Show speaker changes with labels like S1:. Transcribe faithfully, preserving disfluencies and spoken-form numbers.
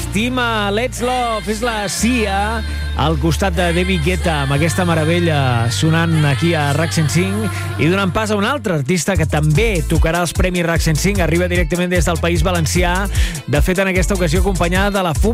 S1: estima. Let's Love és la Sia al costat de David Guetta, amb aquesta meravella sonant aquí a RAC cent cinc i donant pas a un altre artista que també tocarà els Premis RAC cent cinc. Arriba directament des del País Valencià, de fet en aquesta ocasió acompanyada de la F U